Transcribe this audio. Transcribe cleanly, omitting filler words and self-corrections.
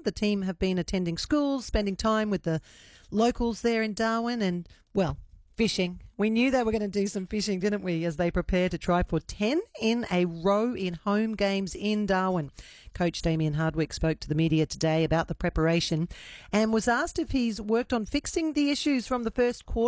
The team have been attending schools, spending time with the locals there in Darwin and, well, fishing. We knew they were going to do some fishing, didn't we, as they prepare to try for 10 in a row in home games in Darwin. Coach Damien Hardwick spoke to the media today about the preparation and was asked if he's worked on fixing the issues from the first quarter